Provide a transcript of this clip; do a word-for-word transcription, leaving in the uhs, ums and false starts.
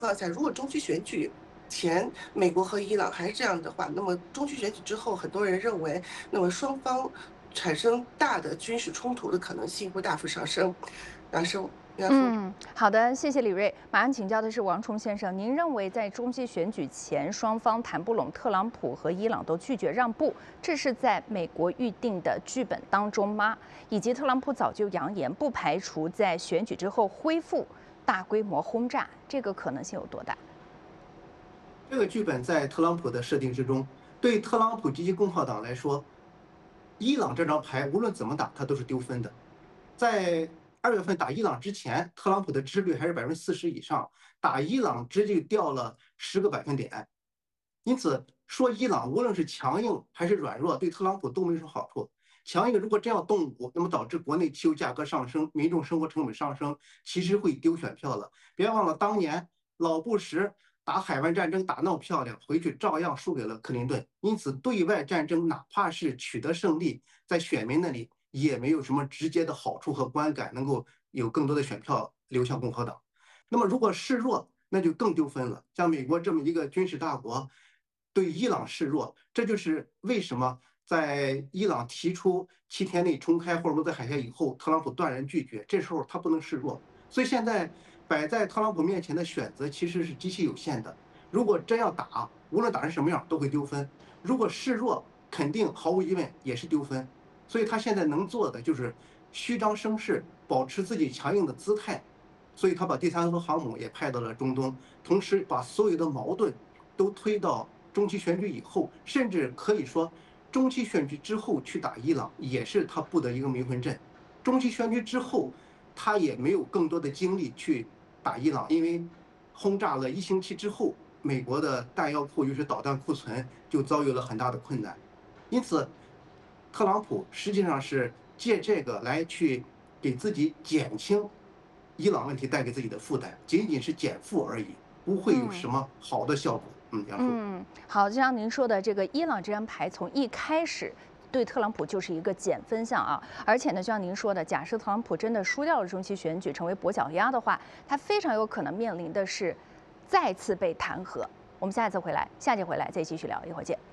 况下，如果中期选举前美国和伊朗还是这样的话，那么中期选举之后，很多人认为，那么双方产生大的军事冲突的可能性会大幅上升，上升。然后， 嗯，好的，谢谢李瑞。马上请教的是王崇先生，您认为在中期选举前，双方谈不拢，特朗普和伊朗都拒绝让步，这是在美国预定的剧本当中吗？以及特朗普早就扬言，不排除在选举之后恢复大规模轰炸，这个可能性有多大？ 这个剧本在特朗普的设定之中，对特朗普及其共和党来说，伊朗这张牌无论怎么打，他都是丢分的。在二月份打伊朗之前，特朗普的支持率还是百分之四十以上，打伊朗直接掉了十个百分点。因此，说伊朗无论是强硬还是软弱，对特朗普都没什么好处。强硬如果真要动武，那么导致国内汽油价格上升，民众生活成本上升，其实会丢选票了。别忘了当年老布什打海湾战争打那么漂亮，回去照样输给了克林顿。因此，对外战争哪怕是取得胜利，在选民那里也没有什么直接的好处和观感，能够有更多的选票流向共和党。那么，如果示弱，那就更丢分了。像美国这么一个军事大国，对伊朗示弱，这就是为什么在伊朗提出七天内重开霍尔木兹海峡以后，特朗普断然拒绝。这时候他不能示弱，所以现在摆在特朗普面前的选择其实是极其有限的。如果真要打，无论打成什么样都会丢分；如果示弱，肯定毫无疑问也是丢分。所以他现在能做的就是虚张声势，保持自己强硬的姿态。所以他把第三艘航母也派到了中东，同时把所有的矛盾都推到中期选举以后，甚至可以说，中期选举之后去打伊朗也是他布的一个迷魂阵。中期选举之后，他也没有更多的精力去打伊朗，因为轰炸了一星期之后，美国的弹药库，尤其是导弹库存就遭遇了很大的困难。因此，特朗普实际上是借这个来去给自己减轻伊朗问题带给自己的负担，仅仅是减负而已，不会有什嗯。 么好的效果。嗯，杨叔。 嗯，好，就像您说的，这个伊朗这张牌从一开始对特朗普就是一个减分项啊，而且呢，就像您说的，假设特朗普真的输掉了中期选举，成为跛脚鸭的话，他非常有可能面临的是再次被弹劾。我们下一次回来，下节回来再继续聊，一会儿见。